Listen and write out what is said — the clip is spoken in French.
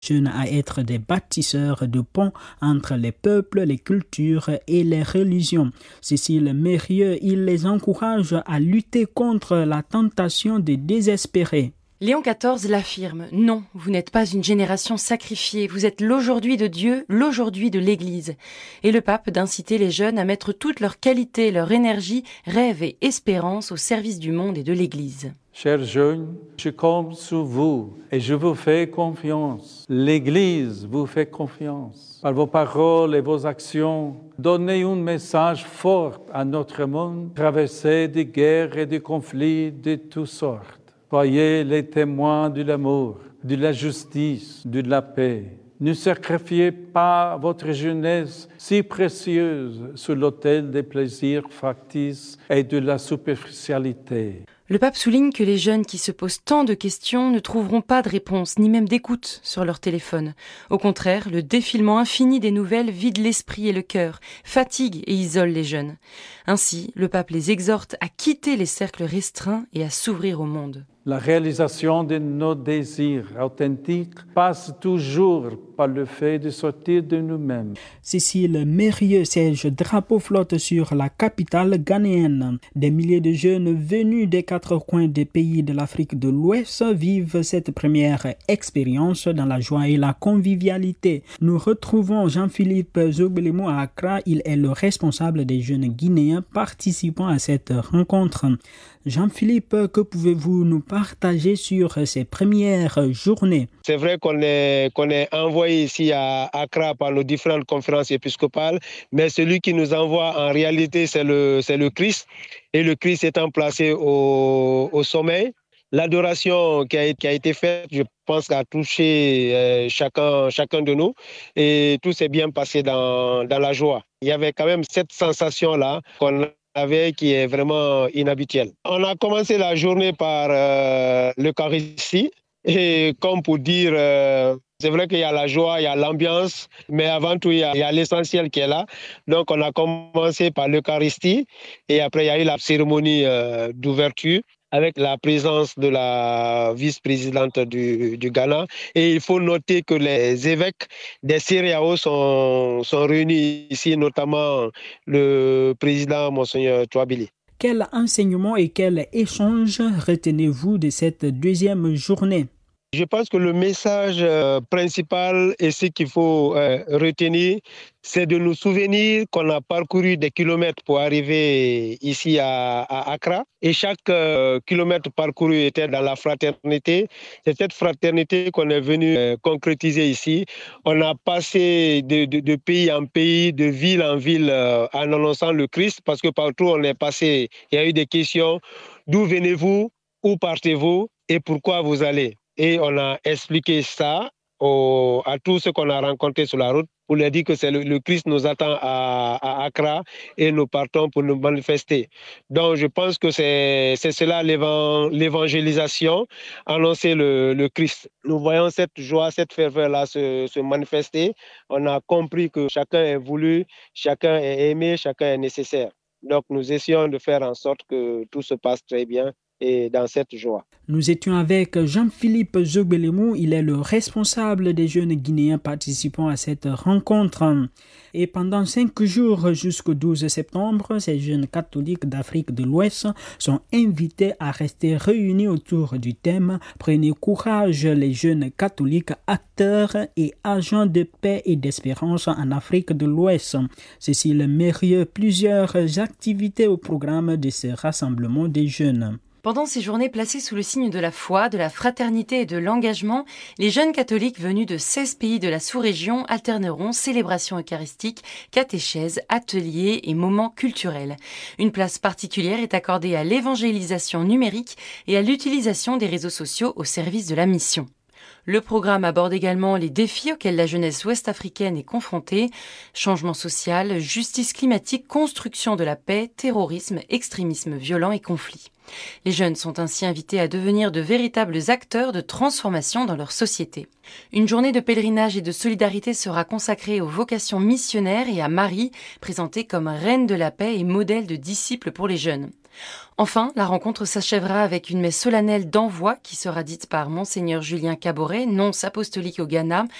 jeunes à être des bâtisseurs de ponts entre les peuples, les cultures et les religions. Cécile Mérieux, il les encourage à lutter contre la tentation de désespérer. Léon XIV l'affirme, non, vous n'êtes pas une génération sacrifiée, vous êtes l'aujourd'hui de Dieu, l'aujourd'hui de l'Église. Et le pape d'inciter les jeunes à mettre toutes leurs qualités, leur énergie, rêve et espérance au service du monde et de l'Église. Chers jeunes, je compte sur vous et je vous fais confiance. L'Église vous fait confiance. Par vos paroles et vos actions, donnez un message fort à notre monde, traversé de guerres et de conflits de toutes sortes. Soyez les témoins de l'amour, de la justice, de la paix. Ne sacrifiez pas votre jeunesse si précieuse sur l'autel des plaisirs factices et de la superficialité. Le pape souligne que les jeunes qui se posent tant de questions ne trouveront pas de réponse, ni même d'écoute sur leur téléphone. Au contraire, le défilement infini des nouvelles vide l'esprit et le cœur, fatigue et isole les jeunes. Ainsi, le pape les exhorte à quitter les cercles restreints et à s'ouvrir au monde. La réalisation de nos désirs authentiques passe toujours par le fait de sortir de nous-mêmes. Cécile Mérieux, siège drapeau flotte sur la capitale ghanéenne. Des milliers de jeunes venus des quatre coins des pays de l'Afrique de l'Ouest vivent cette première expérience dans la joie et la convivialité. Nous retrouvons Jean-Philippe Zogbelemo à Accra. Il est le responsable des jeunes guinéens participant à cette rencontre. Jean-Philippe, que pouvez-vous nous partager sur ces premières journées? C'est vrai qu'on est envoyé ici à Accra par nos différentes conférences épiscopales, mais celui qui nous envoie en réalité, c'est le Christ. Et le Christ étant placé au sommet, l'adoration qui a été faite, je pense, a touché chacun de nous. Et tout s'est bien passé dans la joie. Il y avait quand même cette sensation-là qu'on avait qui est vraiment inhabituelle. On a commencé la journée par l'Eucharistie. Et comme pour dire, c'est vrai qu'il y a la joie, il y a l'ambiance, mais avant tout, il y a l'essentiel qui est là. Donc, on a commencé par l'Eucharistie et après, il y a eu la cérémonie d'ouverture avec la présence de la vice-présidente du Ghana. Et il faut noter que les évêques des CEDEAO sont réunis ici, notamment le président Monseigneur Touabili. Quel enseignement et quel échange retenez-vous de cette deuxième journée? Je pense que le message principal et ce qu'il faut retenir, c'est de nous souvenir qu'on a parcouru des kilomètres pour arriver ici à Accra. Et chaque kilomètre parcouru était dans la fraternité. C'est cette fraternité qu'on est venu concrétiser ici. On a passé de pays en pays, de ville en ville en annonçant le Christ, parce que partout on est passé, il y a eu des questions. D'où venez-vous? Où partez-vous? Et pourquoi vous allez? Et on a expliqué ça à tous ceux qu'on a rencontrés sur la route pour leur dire que c'est le Christ nous attend à Accra et nous partons pour nous manifester. Donc je pense que c'est cela l'évangélisation, annoncer le Christ. Nous voyons cette joie, cette ferveur-là se manifester. On a compris que chacun est voulu, chacun est aimé, chacun est nécessaire. Donc nous essayons de faire en sorte que tout se passe très bien et dans cette joie. Nous étions avec Jean-Philippe Zogbelemo, il est le responsable des jeunes Guinéens participant à cette rencontre. Et pendant 5 jours jusqu'au 12 septembre, ces jeunes catholiques d'Afrique de l'Ouest sont invités à rester réunis autour du thème « Prenez courage, les jeunes catholiques acteurs et agents de paix et d'espérance en Afrique de l'Ouest ». Cécile Mérieux, plusieurs activités au programme de ce rassemblement des jeunes. Pendant ces journées placées sous le signe de la foi, de la fraternité et de l'engagement, les jeunes catholiques venus de 16 pays de la sous-région alterneront célébrations eucharistiques, catéchèses, ateliers et moments culturels. Une place particulière est accordée à l'évangélisation numérique et à l'utilisation des réseaux sociaux au service de la mission. Le programme aborde également les défis auxquels la jeunesse ouest-africaine est confrontée, changement social, justice climatique, construction de la paix, terrorisme, extrémisme violent et conflits. Les jeunes sont ainsi invités à devenir de véritables acteurs de transformation dans leur société. Une journée de pèlerinage et de solidarité sera consacrée aux vocations missionnaires et à Marie, présentée comme reine de la paix et modèle de disciples pour les jeunes. Enfin, la rencontre s'achèvera avec une messe solennelle d'envoi qui sera dite par Monseigneur Julien Caboret, nonce apostolique au Ghana,